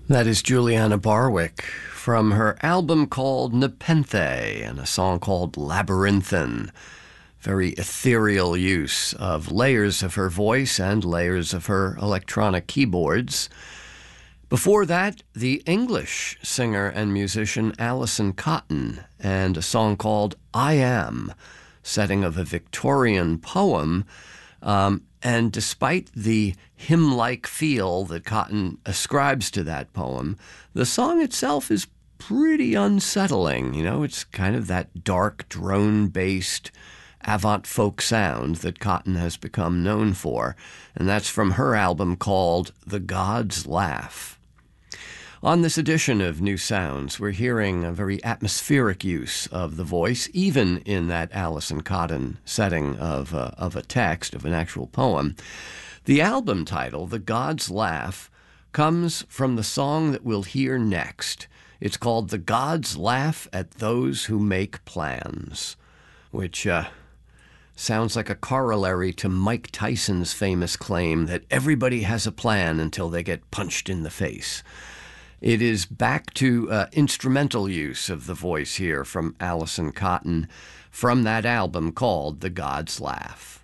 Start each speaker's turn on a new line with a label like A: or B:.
A: That is Juliana Barwick from her album called Nepenthe and a song called Labyrinthine. Very ethereal use of layers of her voice and layers of her electronic keyboards. Before that, the English singer and musician Alison Cotton and a song called I Am, setting of a Victorian poem. And despite the hymn-like feel that Cotton ascribes to that poem, the song itself is pretty unsettling. You know, it's kind of that dark, drone-based avant folk sound that Cotton has become known for. And that's from her album called The Gods Laugh. On this edition of New Sounds, we're hearing a very atmospheric use of the voice, even in that Alison Cotton setting of a text, of an actual poem. The album title, The Gods Laugh, comes from the song that we'll hear next. It's called The Gods Laugh at Those Who Make Plans, which sounds like a corollary to Mike Tyson's famous claim that everybody has a plan until they get punched in the face. It is back to instrumental use of the voice here from Alison Cotton from that album called The Gods Laugh.